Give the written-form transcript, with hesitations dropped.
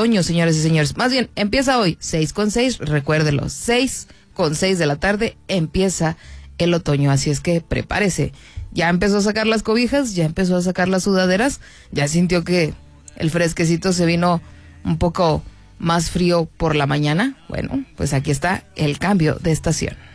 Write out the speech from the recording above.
otoño, señores y señores. Más bien, empieza hoy, 6:06, recuérdelo, 6:06 de la tarde empieza el otoño, así es que prepárese. Ya empezó a sacar las cobijas, ya empezó a sacar las sudaderas, ya sintió que el fresquecito se vino un poco más frío por la mañana. Bueno, pues aquí está el cambio de estación.